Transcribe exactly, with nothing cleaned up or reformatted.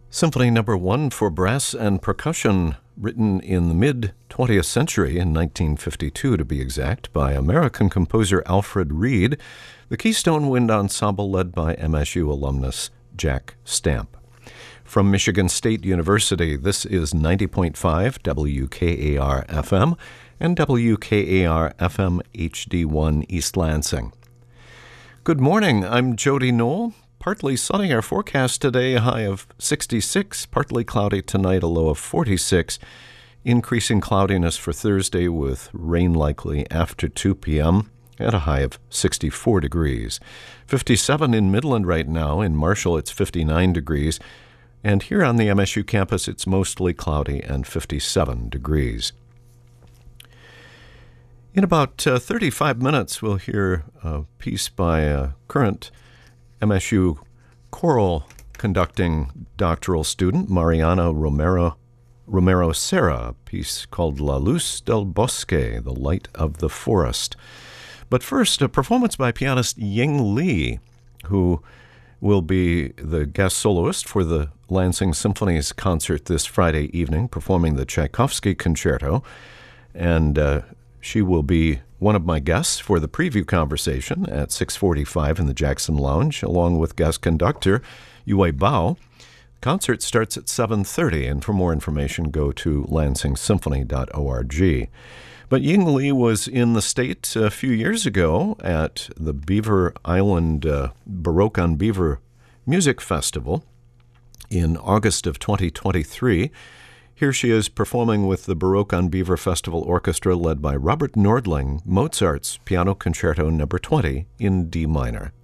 Symphony Number One for brass and percussion, written in the mid-twentieth century, in nineteen fifty-two to be exact, by American composer Alfred Reed, the Keystone Wind Ensemble led by M S U alumnus Jack Stamp. From Michigan State University, this is ninety point five W K A R F M and W K A R F M H D one East Lansing. Good morning, I'm Jody Knoll. Partly sunny, our forecast today, a high of sixty-six, partly cloudy tonight, a low of forty-six. Increasing cloudiness for Thursday with rain likely after two p.m. at a high of sixty-four degrees. fifty-seven in Midland right now. In Marshall, it's fifty-nine degrees. And here on the M S U campus, it's mostly cloudy and fifty-seven degrees. In about uh, thirty-five minutes, we'll hear a piece by a current M S U choral conducting doctoral student, Mariana Romero Romero Serra, a piece called La Luz del Bosque, The Light of the Forest. But first, a performance by pianist Ying Li, who will be the guest soloist for the Lansing Symphony's concert this Friday evening, performing the Tchaikovsky Concerto. And uh, she will be one of my guests for the preview conversation at six forty-five in the Jackson Lounge, along with guest conductor Yue Bao. The concert starts at seven thirty, and for more information, go to lansing symphony dot org. But Ying Li was in the state a few years ago at the Beaver Island uh, Baroque on Beaver Music Festival in August of twenty twenty-three. Here she is performing with the Baroque on Beaver Festival Orchestra led by Robert Nordling, Mozart's Piano Concerto Number twenty in D minor.